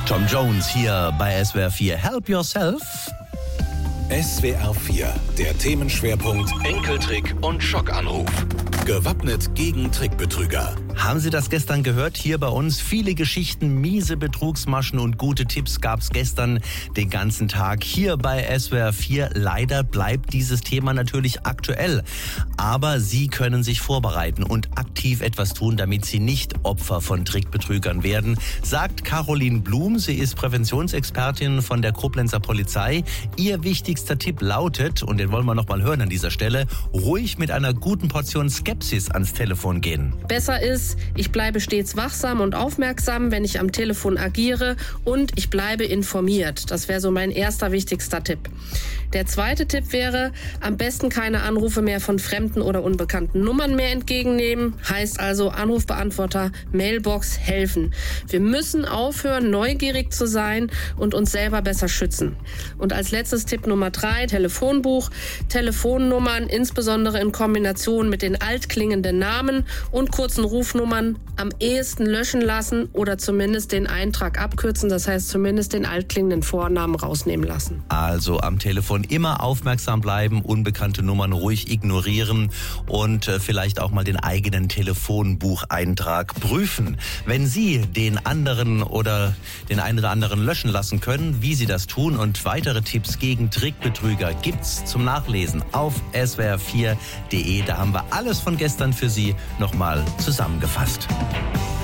Tom Jones hier bei SWR 4. Help Yourself. SWR 4, der Themenschwerpunkt Enkeltrick und Schockanruf. Gewappnet gegen Trickbetrüger. Haben Sie das gestern gehört? Hier bei uns viele Geschichten, miese Betrugsmaschen und gute Tipps gab es gestern den ganzen Tag hier bei SWR 4. Leider bleibt dieses Thema natürlich aktuell. Aber Sie können sich vorbereiten und aktiv etwas tun, damit Sie nicht Opfer von Trickbetrügern werden, sagt Caroline Blum. Sie ist Präventionsexpertin von der Koblenzer Polizei. Ihr wichtigster Tipp lautet, und den wollen wir noch mal hören an dieser Stelle, ruhig mit einer guten Portion Skepsis ans Telefon gehen. Besser ist, ich bleibe stets wachsam und aufmerksam, wenn ich am Telefon agiere, und ich bleibe informiert. Das wäre so mein erster wichtigster Tipp. Der zweite Tipp wäre, am besten keine Anrufe mehr von fremden oder unbekannten Nummern mehr entgegennehmen. Heißt also Anrufbeantworter, Mailbox helfen. Wir müssen aufhören, neugierig zu sein und uns selber besser schützen. Und als letztes Tipp Nummer 3, Telefonbuch. Telefonnummern, insbesondere in Kombination mit den altklingenden Namen und kurzen Rufnummern, am ehesten löschen lassen oder zumindest den Eintrag abkürzen. Das heißt zumindest den altklingenden Vornamen rausnehmen lassen. Also am Telefon immer aufmerksam bleiben, unbekannte Nummern ruhig ignorieren und vielleicht auch mal den eigenen Telefonbucheintrag prüfen. Wenn Sie den anderen oder den einen oder anderen löschen lassen können, wie Sie das tun und weitere Tipps gegen Trickbetrüger gibt's zum Nachlesen auf swr4.de. Da haben wir alles von gestern für Sie nochmal zusammengefasst.